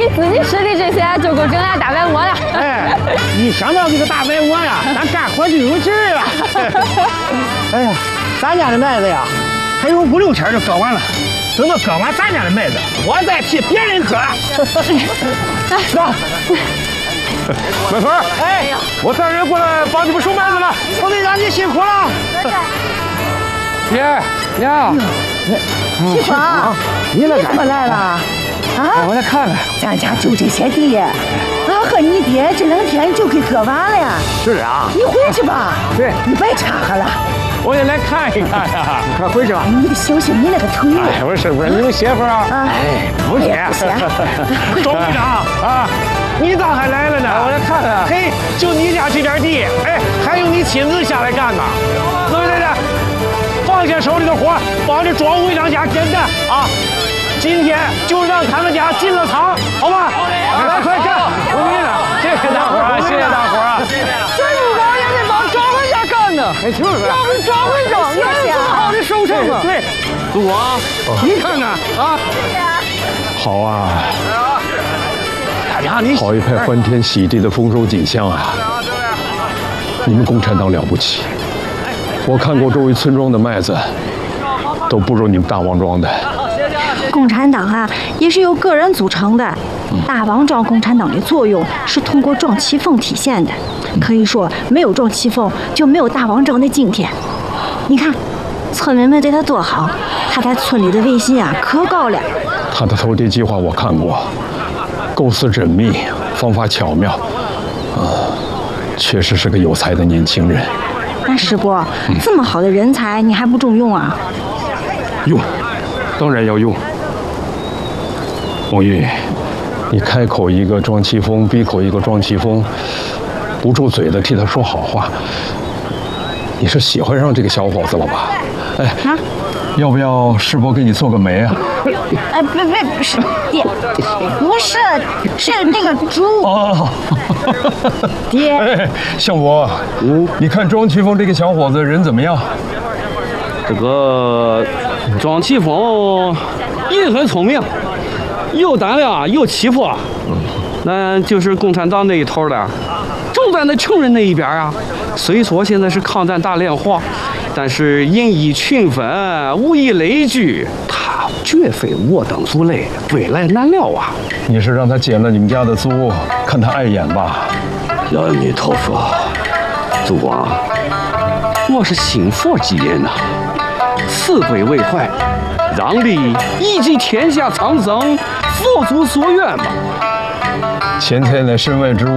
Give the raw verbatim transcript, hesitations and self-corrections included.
你自己吃的这些就够整俺大白馍了。 哎，一想到这个大白馍呀，咱干活就有劲儿啊！哎呀，咱家的麦子呀，还有五六天就割完了。等到割完咱家的麦子，我再替别人割。走。 麦穗儿，哎，我带人过来帮你们收麦子了。 红队长，你辛苦了。 爷娘， 启芳， 你来怎么来了？啊， 我来看看。 咱家就这些地，俺和你爹这两天就给割完了呀。 是啊。 你回去吧。 对， 你别掺和了。 我也来看一看呀。快回去吧。 你得小心你那个腿。 哎，我是不是你们媳妇啊？ 哎， 不是。 周队长啊，你咋还来了呢？ 我来看看。 嘿，就你家这点地，哎，还用你亲自下来干吗？对对对，放下手里的活，帮着庄会长家简单啊！今天就让他们家进了仓，好吧？来，快干！我给你了，谢谢大伙儿啊，谢谢大伙儿啊！ 这路长也得帮庄会家干呢， 没听说。 要是庄会长也有这么好的收成啊！ 对， 祖王，你看看啊， 好啊， 大家你好一派欢天喜地的丰收景象啊！你们共产党了不起，我看过周围村庄的麦子，都不如你们大王庄的。 共产党啊，也是由个人组成的。大王庄共产党的作用是通过庄奇凤体现的，可以说没有庄奇凤就没有大王庄的今天。你看，村民们对他多好，他在村里的威信啊可高了。 他的投递计划我看过，构思缜密，方法巧妙，啊，确实是个有才的年轻人。 那师伯，嗯、这么好的人才，你还不重用啊？ 用，当然要用。孟玉，你开口一个庄奇峰，闭口一个庄奇峰，不住嘴的替他说好话，你是喜欢上这个小伙子了吧？哎，啊、要不要师伯给你做个媒啊？ 哎，别别不是爹，不是，是那个猪。 哦， 爹。 哎，相伯，嗯，你看庄奇峰这个小伙子人怎么样？ 这个庄奇峰也很聪明，有胆量有气魄，那就是共产党那一头的，正在那穷人那一边啊。虽说现在是抗战大炼化，但是人以群分，物以类聚，他绝非我等族类，未来难料啊！ 你是让他减了你们家的租，看他碍眼吧？ 阿弥陀佛，祖王，我是信佛之人呐，慈悲为怀，让利以济天下苍生，佛祖所愿嘛。 钱财乃身外之物。